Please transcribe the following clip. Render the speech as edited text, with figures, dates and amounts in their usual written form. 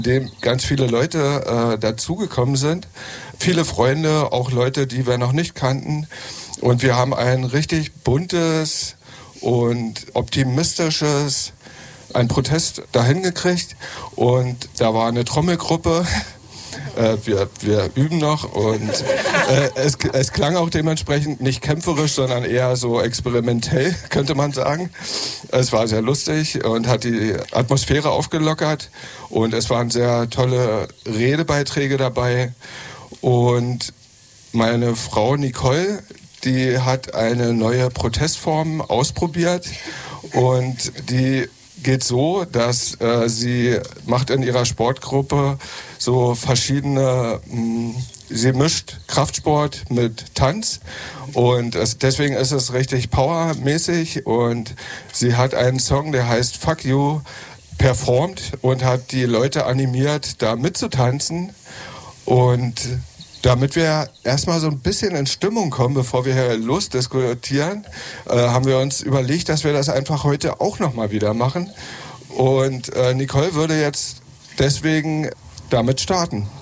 dem ganz viele Leute dazugekommen sind. Viele Freunde, auch Leute, die wir noch nicht kannten. Und wir haben ein richtig buntes und optimistisches, einen Protest dahin gekriegt. Und da war eine Trommelgruppe. Wir üben noch und es klang auch dementsprechend nicht kämpferisch, sondern eher so experimentell, könnte man sagen. Es war sehr lustig und hat die Atmosphäre aufgelockert und es waren sehr tolle Redebeiträge dabei. Und meine Frau Nicole, die hat eine neue Protestform ausprobiert und die geht so, dass sie macht in ihrer Sportgruppe so verschiedene, sie mischt Kraftsport mit Tanz und deswegen ist es richtig powermäßig und sie hat einen Song, der heißt Fuck You, performt und hat die Leute animiert, da mitzutanzen und damit wir erstmal so ein bisschen in Stimmung kommen, bevor wir hier losdiskutieren, haben wir uns überlegt, dass wir das einfach heute auch nochmal wieder machen. Und Nicole würde jetzt deswegen damit starten.